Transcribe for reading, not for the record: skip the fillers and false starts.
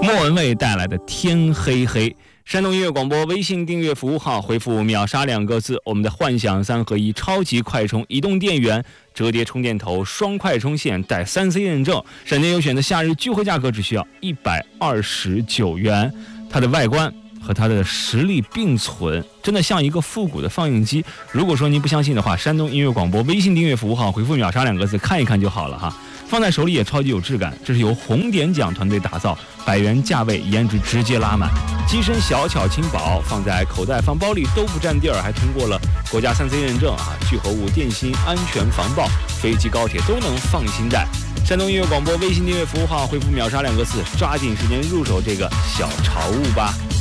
莫文蔚带来的天黑黑。山东音乐广播微信订阅服务号回复秒杀2个字，我们的幻想3合1超级快充移动电源折叠充电头双快充线带3C 认证，闪电优选的夏日聚会价格只需要129元。它的外观和它的实力并存，真的像一个复古的放映机。如果说您不相信的话，山东音乐广播微信订阅服务号回复秒杀2个字看一看就好了哈。放在手里也超级有质感，这是由红点奖团队打造，100元价位，颜值直接拉满，机身小巧轻薄，放在口袋放包里都不占地儿，还通过了国家3C 认证啊，聚合物、电芯安全防爆，飞机高铁都能放心带。山东音乐广播微信订阅服务号回复秒杀2个字，抓紧时间入手这个小潮物吧。